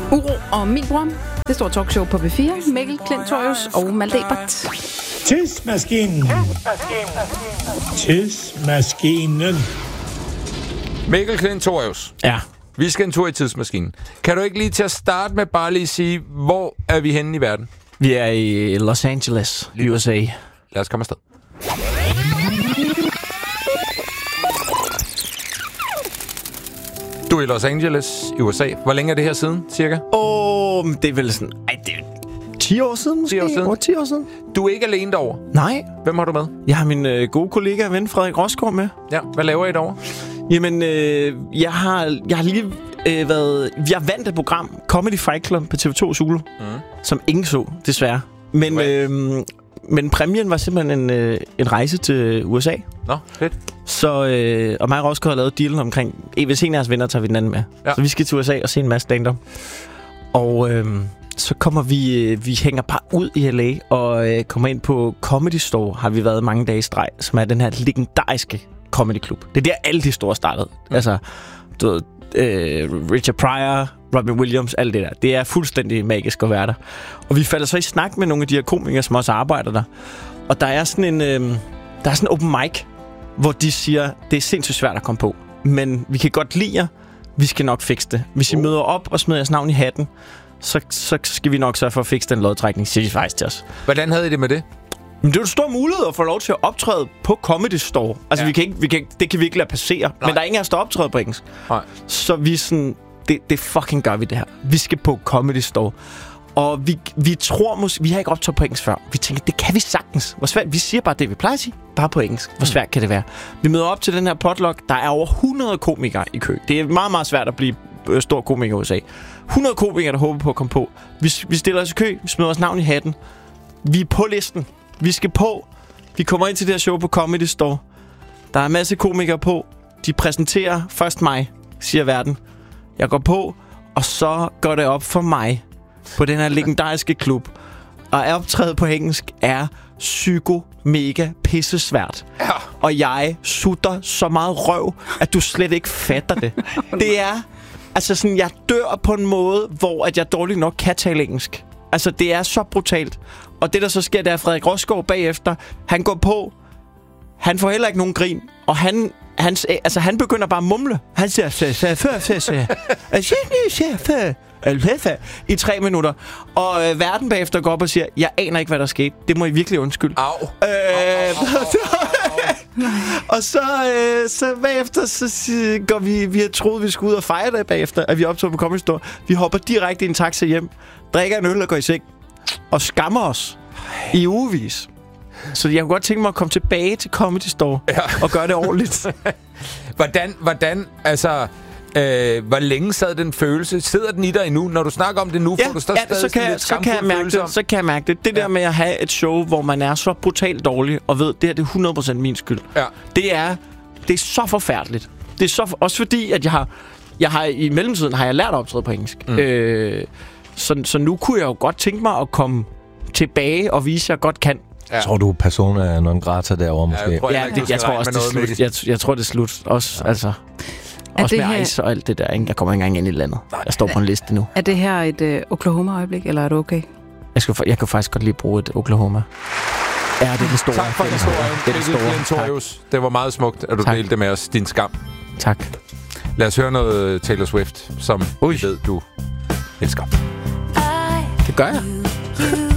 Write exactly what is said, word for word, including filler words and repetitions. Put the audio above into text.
Uro og Min Bror. Det store talkshow på B fire. Mikkel Klintorius og Malte Ebert. Tidsmaskinen. Tidsmaskinen. Mikkel Klintorius. Ja. Vi skal en tur i tidsmaskinen. Kan du ikke lige til at starte med bare lige sige, hvor er vi henne i verden? Vi er i Los Angeles, U S A. Lad os komme afsted. Du er i Los Angeles i U S A. Hvor længe er det her siden, cirka? Åh, oh, det er vel sådan... Ej, det er ti år siden måske? ti år siden. Oh, ti år siden. Du er ikke alene derovre. Nej. Hvem har du med? Jeg har min øh, gode kollega og ven Frederik Rosgaard med. Ja, hvad laver I derovre? Jamen, øh, jeg, har, jeg har lige øh, været... Jeg vandt et program, Comedy Fight Club på T V to Zulu, mm. som ingen så, desværre. Men, øh, men præmien var simpelthen en, øh, en rejse til U S A. Nå, fedt. Så, øh, og mig og Rosgaard har lavet dealen omkring... Hvis en af jeres venner tager vi den anden med. Ja. Så vi skal til U S A og se en masse stand-up. Og øh, så kommer vi... Øh, vi hænger bare ud i L A og øh, kommer ind på Comedy Store, har vi været mange dage i streg, som er den her legendariske comedyklub. Det er der, alle de store startede. Mm. Altså, du ved, øh, Richard Pryor, Robin Williams, alt det der. Det er fuldstændig magisk at være der. Og vi falder så i snak med nogle af de her komikere, som også arbejder der. Og der er sådan en... Øh, der er sådan en open mic, hvor de siger, det er sindssygt svært at komme på, men vi kan godt lide jer, vi skal nok fikse det. Hvis I oh. møder op og smider jeres navn i hatten, så, så skal vi nok sørge for at fikse den lodtrækning, siger de faktisk til os. Hvordan havde I det med det? Men det er jo en stor mulighed at få lov til at optræde på Comedy Store. Altså, ja. vi kan ikke, vi kan ikke, det kan vi ikke lade passere. Nej. Men der er ingen af os, der optræder på engelsk. Nej. Så vi er sådan, det, det fucking gør vi det her. Vi skal på Comedy Store. Og vi, vi tror måske... Vi har ikke optaget på engelsk før. Vi tænker, det kan vi sagtens. Hvor svært... Vi siger bare det, vi plejer at sige. Bare på engelsk. Hvor svært kan det være? Vi møder op til den her potluck. Der er over hundrede komikere i kø. Det er meget, meget svært at blive øh, stor komiker i U S A. hundrede komikere, der håber på at komme på. Vi, vi stiller os i kø. Vi smider vores navn i hatten. Vi er på listen. Vi skal på. Vi kommer ind til det her show på Comedy Store. Der er en masse komikere på. De præsenterer først mig, siger verden. Jeg går på, og så går det op for mig på den her legendariske klub. Og at optræde på engelsk er psyko mega pissesvært. Ja. Og jeg sutter så meget røv, at du slet ikke fatter det. Det er... Altså sådan, jeg dør på en måde, hvor at jeg dårligt nok kan tale engelsk. Altså, det er så brutalt. Og det, der så sker, det er, at Frederik Rosgaard bagefter, han går på, han får heller ikke nogen grin, og han... Han, altså, han begynder bare at mumle. Han siger, før, før, før, før, før, i tre minutter. Og øh, verden bagefter går op og siger, jeg aner ikke, hvad der skete. Det må I virkelig undskylde. Au. Øh, au, au, au, au. Og så, øh, så bagefter, så går vi, vi har troet, vi skulle ud og fejre det bagefter, at vi optog på Comedy Store. Vi hopper direkte i en taxa hjem, drikker en øl og går i seng, og skammer os i ugevis. Så jeg kunne godt tænke mig at komme tilbage til Comedy Store ja. og gøre det ordentligt. hvordan, hvordan, altså, øh, hvor længe sad den følelse? Sidder den i dig endnu? Når du snakker om det nu, ja, får du stadig ja, så kan, så kan jeg mærke det. Så kan jeg mærke det. Det ja. der med at have et show, hvor man er så brutalt dårlig, og ved, det her det er hundrede procent min skyld. Ja. Det er, det er så forfærdeligt. Det er så, også fordi, at jeg har, jeg har i mellemtiden har jeg lært at optræde på engelsk. Mm. Øh, så, så nu kunne jeg jo godt tænke mig at komme tilbage og vise, at jeg godt kan. Ja. Tror du, persona non grata derovre måske? Ja, jeg tror, ja, det, jeg, jeg tror også, det er slut. Jeg, jeg tror, det er slut. Også, ja. altså, også med her... ice og alt det der. Ikke? Jeg kommer ikke engang ind i landet. Jeg står på en liste nu. Er det her et uh, Oklahoma-øjeblik, eller er det okay? Jeg, skal, jeg kan faktisk godt lige bruge et Oklahoma. Ja, det er det store. Tak for historien. Det er det store. Det var meget smukt, at du tak. delte med os din skam. Tak. Lad os høre noget Taylor Swift, som Ui. ved, du elsker. Det gør jeg.